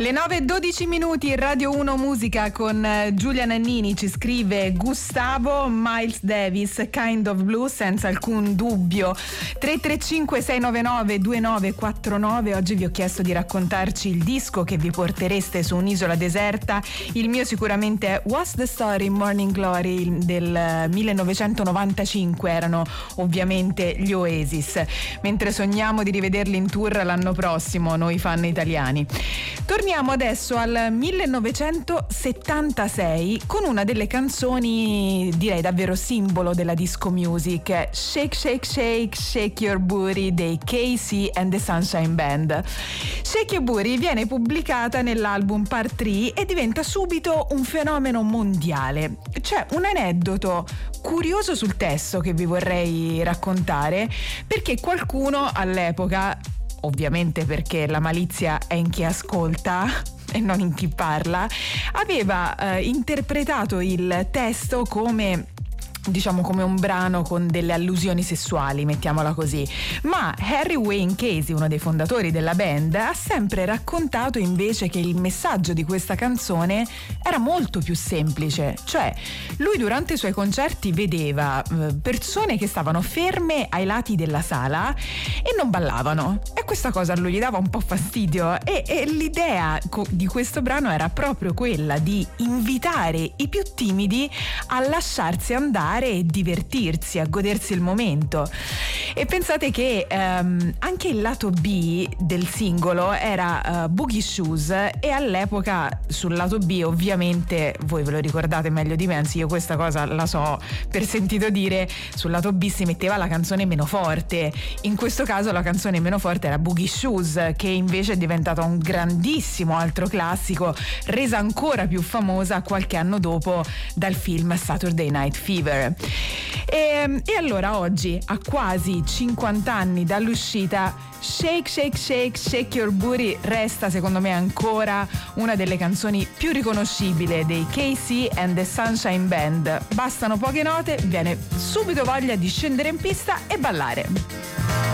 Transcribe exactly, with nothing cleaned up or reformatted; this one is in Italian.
Le nove e dodici minuti, Radio uno Musica con Giulia Nannini. Ci scrive Gustavo, Miles Davis, Kind of Blue, senza alcun dubbio. Tre tre cinque sei nove nove due nove quattro nove. Oggi vi ho chiesto di raccontarci il disco che vi portereste su un'isola deserta. Il mio sicuramente è What's the Story, Morning Glory del millenovecentonovantacinque. Erano ovviamente gli Oasis, mentre sogniamo di rivederli in tour l'anno prossimo, noi fan italiani. Torniamo adesso al millenovecentosettantasei con una delle canzoni direi davvero simbolo della disco music, Shake Shake Shake Shake Your Booty dei K C and the Sunshine Band. Shake Your Booty viene pubblicata nell'album Part tre e diventa subito un fenomeno mondiale. C'è un aneddoto curioso sul testo che vi vorrei raccontare, perché qualcuno all'epoca, ovviamente perché la malizia è in chi ascolta e non in chi parla, aveva eh, interpretato il testo come, diciamo, come un brano con delle allusioni sessuali, mettiamola così. Ma Harry Wayne Casey, uno dei fondatori della band, ha sempre raccontato invece che il messaggio di questa canzone era molto più semplice. Cioè, lui durante i suoi concerti vedeva eh, persone che stavano ferme ai lati della sala e non ballavano, e questa cosa a lui gli dava un po' fastidio, e, e l'idea co- di questo brano era proprio quella di invitare i più timidi a lasciarsi andare e divertirsi, a godersi il momento. E pensate che ehm, anche il lato B del singolo era uh, Boogie Shoes, e all'epoca sul lato B, ovviamente voi ve lo ricordate meglio di me, anzi io questa cosa la so per sentito dire, sul lato B si metteva la canzone meno forte. In questo caso la canzone meno forte era Boogie Shoes, che invece è diventata un grandissimo altro classico, resa ancora più famosa qualche anno dopo dal film Saturday Night Fever. E, e allora oggi, a quasi cinquanta anni dall'uscita, Shake Shake Shake Shake Your Booty resta secondo me ancora una delle canzoni più riconoscibili dei K C and the Sunshine Band. Bastano poche note, viene subito voglia di scendere in pista e ballare.